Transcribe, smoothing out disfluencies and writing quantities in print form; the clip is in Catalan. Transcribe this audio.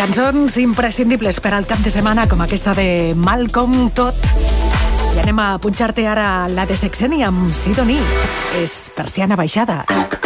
Cançons imprescindibles per al cap de setmana, com aquesta de Malcolm Todd. I anem a punxar-te ara la de Sexeni amb Sidonie. És Persiana baixada.